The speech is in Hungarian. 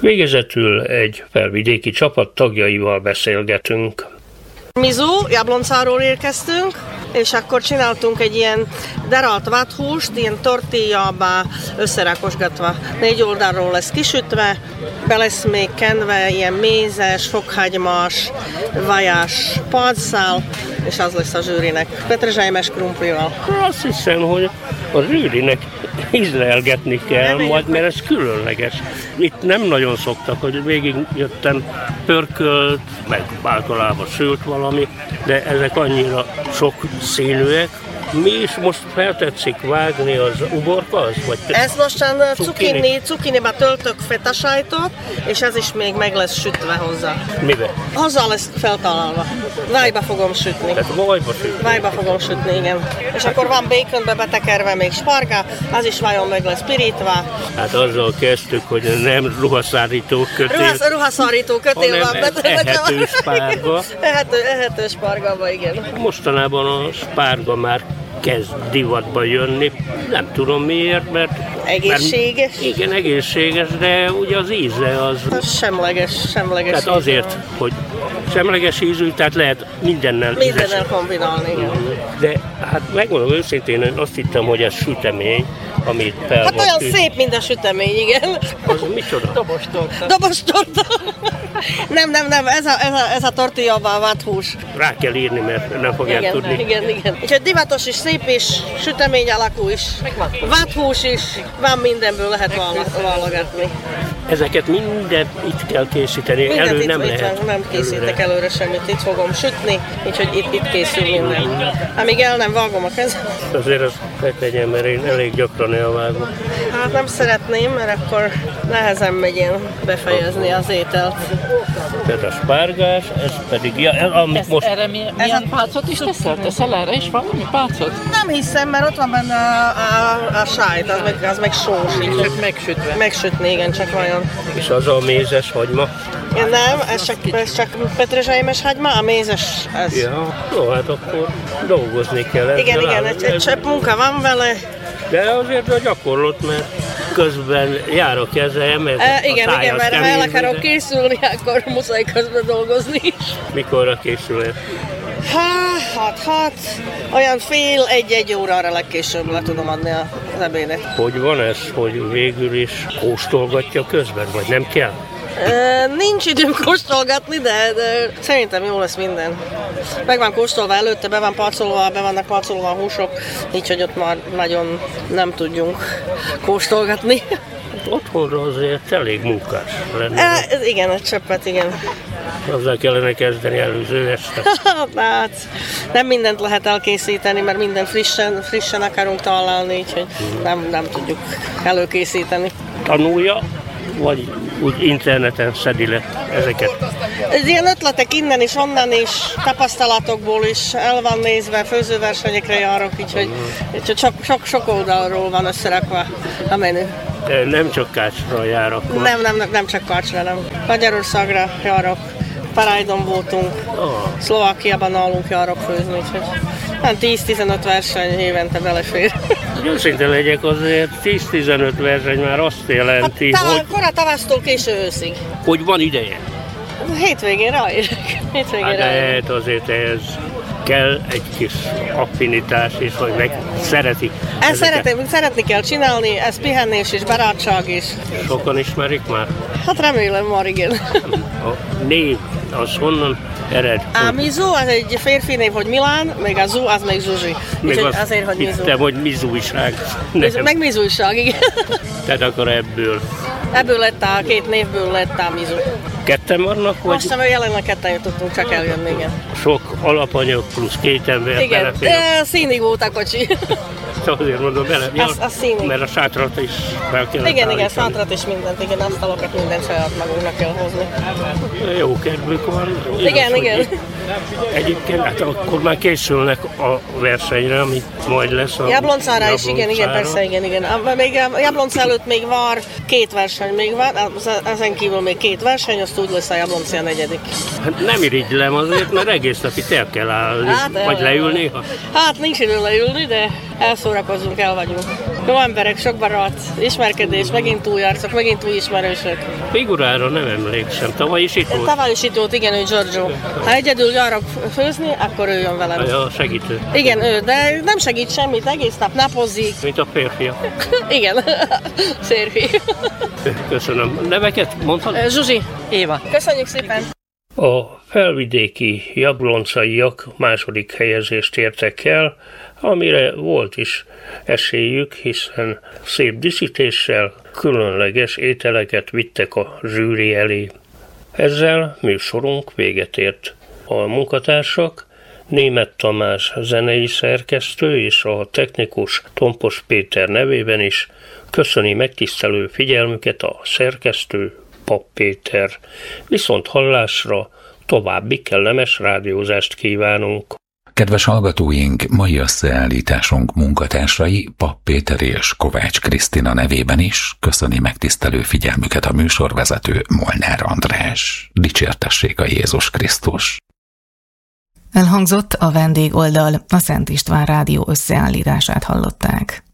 Végezetül egy felvidéki csapat tagjaival beszélgetünk. Mizu, Jabloncáról érkeztünk, és akkor csináltunk egy ilyen deralt vathúst, ilyen tortillába összerakosgatva. 4 oldalról lesz kisütve, be lesz még kenve ilyen mézes, fokhagymás, vajás padszál, és az lesz a zsűrinek. Petrezselymes krumplival. Azt hiszem, hogy a zsűrinek ízlelgetni kell, majd, mert ez különleges. Itt nem nagyon szoktak, hogy végigjöttem pörkölt, meg általában sült valami, de ezek annyira sok színűek. Mi is most feltetszik vágni az uborka, az? Vagy ez mostan cukiniba töltök fetasajtot, és ez is még meg lesz sütve hozzá. Mivel? Hozzá lesz feltalálva. Vajba fogom sütni. Tehát vajba sütni? Vajba fogom sütni, igen. És akkor van baconbe betekerve még sparga, az is vajon meg lesz pirítva. Hát azzal kezdtük, hogy nem ruhaszárító kötél. Ruhaszárító kötél van betekerve. Ehető spárga. Ehető spárgaba, igen. Mostanában a spárga már kezd divatba jönni. Nem tudom miért, mert... Egészséges? Igen, egészséges, de ugye az íze az... Semleges. Tehát azért, hogy semleges ízű, tehát lehet mindennel kombinálni, igen. De hát megmondom őszintén, én azt hittem, hogy ez sütemény, amit fel hát olyan szép, mint a sütemény, igen. Az micsoda? Dobostorta. Nem, ez a tortillával a vathús. Rá kell írni, mert nem fogják tudni. Igen. Úgyhogy divatos is, szép is, sütemény alakú is, vathús is, van mindenből lehet válogatni. Ezeket mindent itt kell készíteni, elő nem lehet. Nem készítek előre semmit, itt fogom sütni, úgyhogy itt készül minden. Amíg el nem vágom a kezem. Azért azt megtegyen, mert én elég gyakran elvágom. Hát nem szeretném, mert akkor nehezen megy én befejezni az ételt. Tehát a spárgás, ez pedig, amit most... Erre milyen pácot is teszel? Teszel erre is valami pácot? Nem hiszem, mert ott van benne a sájt, az meg sós. Csak megsütve. Megsütni, igen, csak vajon. És az a mézes hagyma? Ja, nem, ez csak petrezselymes hagyma, a mézes ez. Ja, jó, hát akkor dolgozni kell. Igen, egy csepp munka van vele. De azért a gyakorlott, mert közben jár a kezem, igen, mert ha el akarok készülni, akkor muszáj közben dolgozni is. Mikorra készül? Hát, olyan fél egy órára legkésőbb le tudom adni az ebédet. Hogy van ez, hogy végül is kóstolgatja közben, vagy nem kell? Nincs időm kóstolgatni, de szerintem jó lesz minden. Meg van kóstolva előtte, be vannak parcolva a húsok, így hogy ott már nagyon nem tudjunk kóstolgatni. Otthonra azért elég munkás lenne. Igen, egy cseppet, igen. Azzal kellene kezdeni előző este. Hát, nem mindent lehet elkészíteni, mert minden frissen akarunk találni, úgyhogy nem tudjuk előkészíteni. Tanulja, vagy úgy interneten szedi le ezeket? Ez ilyen ötletek innen is, onnan is, tapasztalatokból is el van nézve, főzőversenyekre járok, úgyhogy sok oldalról van összerakva a menü. Nem csak Kácsra jár akkor? Nem csak Kácsra, nem. Magyarországra járok, Parájdon voltunk, Szlovákiában nálunk járok főzni, úgyhogy 10-15 verseny évente belefér. Őszinte legyek, azért 10-15 verseny már azt jelenti, hogy... Kora tavasztól késő őszig. Hogy van ideje? Hétvégén ráérek. Hát azért ez kell egy kis affinitás is, hogy meg szereti. Szeretni kell csinálni, ez pihenés és barátság is. Sokan ismerik már? Hát remélem már, igen. A név, az honnan ered? A Mizu az egy férfi név, hogy Milán, meg a Zu az meg Zsuzsi. Azért, hogy Mizu. Hittem, hogy Mizújság. Meg Mizújság, igen. Tehát akkor ebből. Ebből lett a két névből lett a Mizu. Ketten vannak? Vagy? Most jelenleg ketten tudtunk csak eljönni, igen. Sok alapanyag plusz 2 ember belefér. Igen, színig volt a kocsi. Azért mondom bele, mert a sátrat is fel kell. Igen, sátrat is mindent, igen, asztalokat mindent saját magunknak kell hozni. Jó kedvük van. Igen. Egyébként hát akkor már készülnek a versenyre, ami majd lesz a Jabloncára is, igen, persze, igen. Még a Jablonc előtt még vár 2 verseny, még van, ezen kívül még 2 verseny, azt úgy lesz a Jabloncia 4. Hát nem irigylem azért, mert egész nap itt el kell állni, vagy leülni. Hát nincs idő leülni, de elszórakozunk, el vagyunk. Jó emberek, sok barát, ismerkedés, megint új arcok, megint új ismerősök. Figurára nem emlékszem, tavaly is itt volt. Tavaly is itt volt, igen, ő Giorgio. Ha egyedül járok főzni, akkor ő jön velem. A segítő. Igen, ő, de nem segít semmit, egész nap napozik. Mint a férfiak. Igen, férfi. Köszönöm. Neveket mondhatod? Zsuzsi. Éva. Köszönjük szépen. A felvidéki jabloncaiak második helyezést értek el, amire volt is esélyük, hiszen szép díszítéssel különleges ételeket vittek a zsűri elé. Ezzel műsorunk véget ért. A munkatársak Németh Tamás zenei szerkesztő és a technikus Tompos Péter nevében is köszöni megtisztelő figyelmüket a szerkesztő Pap Péter. Viszont hallásra további kellemes rádiózást kívánunk. Kedves hallgatóink, mai összeállításunk munkatársai Pap Péter és Kovács Krisztina nevében is köszöni megtisztelő figyelmüket a műsorvezető Molnár András. Dicsértessék a Jézus Krisztus! Elhangzott a vendégoldal, a Szent István Rádió összeállítását hallották.